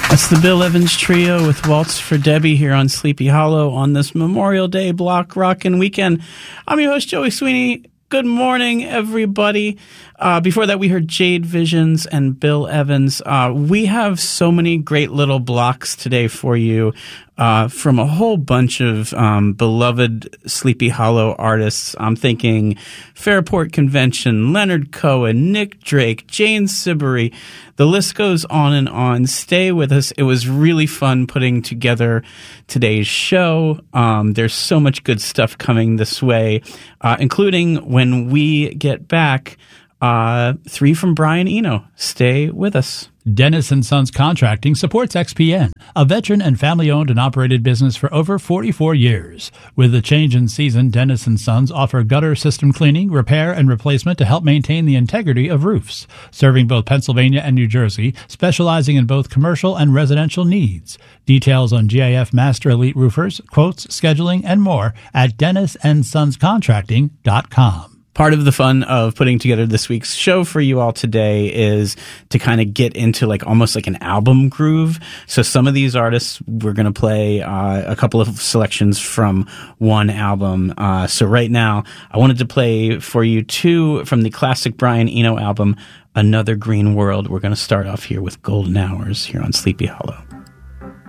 That's the Bill Evans Trio with Waltz for Debbie here on Sleepy Hollow on this Memorial Day block rockin' weekend. I'm your host, Joey Sweeney. Good morning, everybody. Before that, we heard Jade Visions and Bill Evans. We have so many great little blocks today for you from a whole bunch of beloved Sleepy Hollow artists. I'm thinking Fairport Convention, Leonard Cohen, Nick Drake, Jane Siberry. The list goes on and on. Stay with us. It was really fun putting together today's show. There's so much good stuff coming this way, including when we get back, 3 from Brian Eno. Stay with us. Dennis & Sons Contracting supports XPN, a veteran and family-owned and operated business for over 44 years. With the change in season, Dennis & Sons offer gutter system cleaning, repair, and replacement to help maintain the integrity of roofs. Serving both Pennsylvania and New Jersey, specializing in both commercial and residential needs. Details on GIF Master Elite Roofers, quotes, scheduling, and more at DennisandSonsContracting.com. Part of the fun of putting together this week's show for you all today is to kind of get into like almost like an album groove. So some of these artists, we're going to play a couple of selections from one album. So right now, I wanted to play for you 2 from the classic Brian Eno album, Another Green World. We're going to start off here with Golden Hours here on Sleepy Hollow.